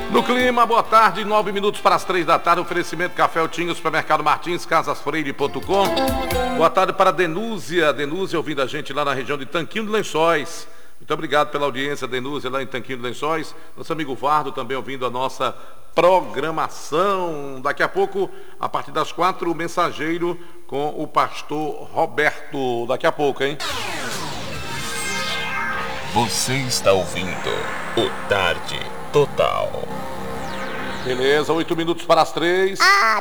No clima, boa tarde, 9 minutos para as 3 da tarde, oferecimento Café Otinho, Supermercado Martins, casasfreire.com. Boa tarde para Denúzia ouvindo a gente lá na região de Tanquinho de Lençóis. Muito obrigado pela audiência, Denúzia, lá em Tanquinho de Lençóis. Nosso amigo Vardo também ouvindo a nossa programação. Daqui a pouco, a partir das 4, o Mensageiro com o pastor Roberto. Daqui a pouco, hein? Você está ouvindo o Tarde Total. Beleza, 8 minutos para as 3.